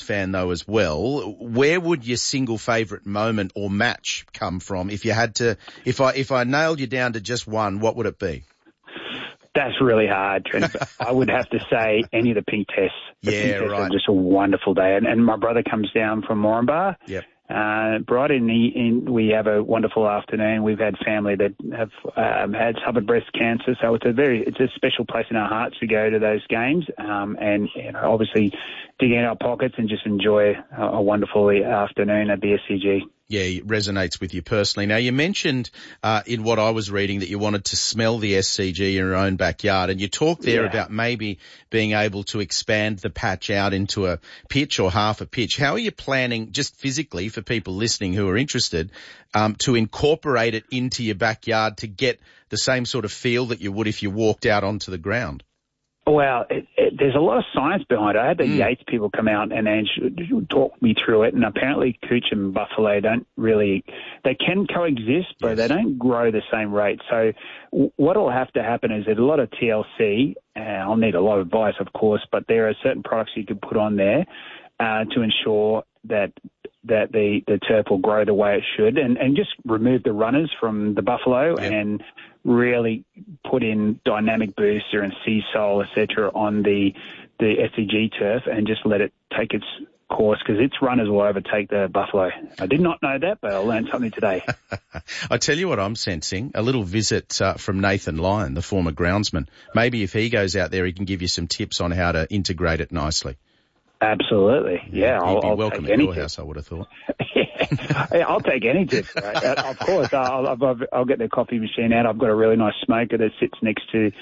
fan though as well. Where would your single favourite moment or match come from if you had to? If I nailed you down to just one, what would it be? That's really hard, Trent. But I would have to say any of the pink tests. The pink tests right. are just a wonderful day. And my brother comes down from Moranbah. Yep. Bright we have a wonderful afternoon. We've had family that have had suffered breast cancer, so it's a special place in our hearts to go to those games, and obviously dig in our pockets and just enjoy a wonderful afternoon at the SCG. Yeah, it resonates with you personally. Now, you mentioned in what I was reading that you wanted to smell the SCG in your own backyard, and you talked there about maybe being able to expand the patch out into a pitch or half a pitch. How are you planning, just physically, for people listening who are interested, to incorporate it into your backyard to get the same sort of feel that you would if you walked out onto the ground? Well, there's a lot of science behind it. I had the Yates people come out and talk me through it, and apparently cooch and buffalo they can coexist, but they don't grow the same rate. So what will have to happen is there's a lot of TLC. I'll need a lot of advice, of course, but there are certain products you can put on there to ensure that the turf will grow the way it should, and just remove the runners from the buffalo and really put in dynamic booster and sea-sol, etc. on the SCG turf, and just let it take its course, because its runners will overtake the buffalo. I did not know that, but I learned something today. I tell you what I'm sensing, a little visit from Nathan Lyon, the former groundsman. Maybe if he goes out there, he can give you some tips on how to integrate it nicely. Absolutely. Yeah, He'd be I'll welcome take at any your tip. house, I would have thought. I'll take any tip. Right? Of course, I'll get the coffee machine out. I've got a really nice smoker that sits next to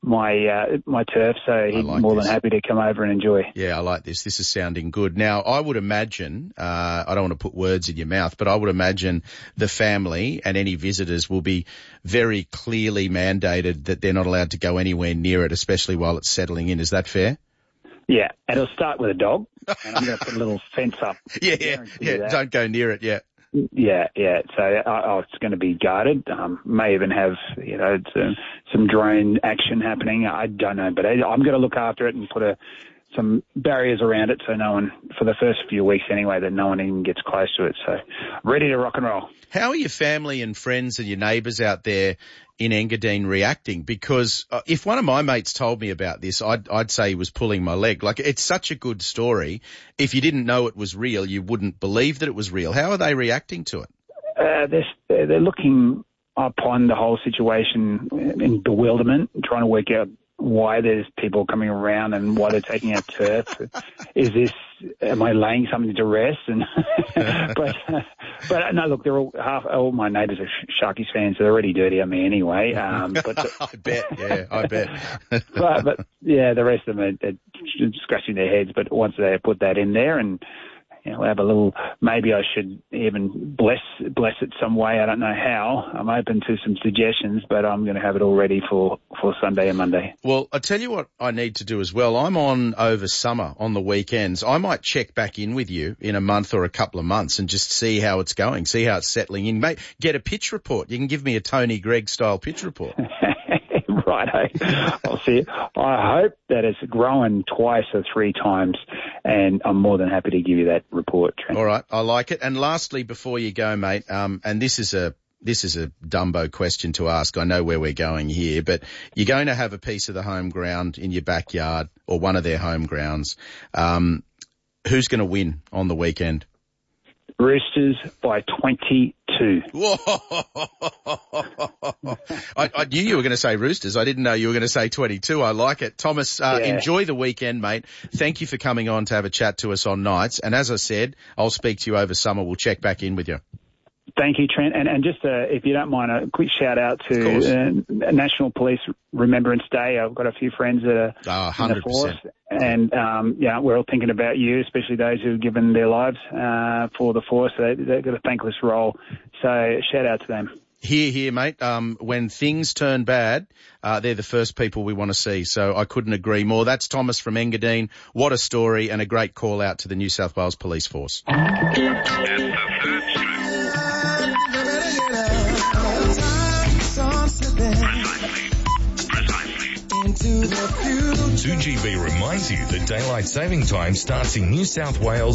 my turf, so he's more than happy to come over and enjoy. Yeah, I like this. This is sounding good. Now, I would imagine, I don't want to put words in your mouth, but I would imagine the family and any visitors will be very clearly mandated that they're not allowed to go anywhere near it, especially while it's settling in. Is that fair? Yeah, and it'll start with a dog, and I'm going to put a little fence up. Yeah, don't go near it, Yeah. So it's going to be guarded. May even have, some drone action happening. I don't know, but I'm going to look after it and put some barriers around it so no one, for the first few weeks anyway, that no one even gets close to it. So ready to rock and roll. How are your family and friends and your neighbours out there in Engadine reacting? Because if one of my mates told me about this, I'd say he was pulling my leg. Like, it's such a good story. If you didn't know it was real, you wouldn't believe that it was real. How are they reacting to it? They're looking upon the whole situation in bewilderment, trying to work out why there's people coming around and why they're taking our turf. Am I laying something to rest? And but no, look, they're all my neighbours are Sharkies fans. So they're already dirty on me anyway. But I bet. but yeah, the rest of them are scratching their heads. But once they put that in there, and we'll have a little, maybe I should even bless it some way. I don't know how. I'm open to some suggestions, but I'm going to have it all ready for Sunday and Monday. Well, I'll tell you what I need to do as well. I'm on over summer on the weekends. I might check back in with you in a month or a couple of months and just see how it's going, see how it's settling in. Mate, get a pitch report. You can give me a Tony Greig style pitch report. Right, I'll see it. I hope that it's grown twice or three times, and I'm more than happy to give you that report, Trent. All right, I like it. And lastly, before you go, mate, and this is a Dumbo question to ask. I know where we're going here, but you're going to have a piece of the home ground in your backyard or one of their home grounds. Who's going to win on the weekend? Roosters by 22. Whoa. I knew you were going to say Roosters. I didn't know you were going to say 22. I like it. Thomas, enjoy the weekend, mate. Thank you for coming on to have a chat to us on Nights. And as I said, I'll speak to you over summer. We'll check back in with you. Thank you, Trent. And just, if you don't mind, a quick shout out to National Police Remembrance Day. I've got a few friends that are 100%. In the force. And, we're all thinking about you, especially those who have given their lives for the force. They've got a thankless role. So shout out to them. Here, mate. When things turn bad, they're the first people we want to see. So I couldn't agree more. That's Thomas from Engadine. What a story, and a great call out to the New South Wales Police Force. Precisely. 2GB reminds you that daylight saving time starts in New South Wales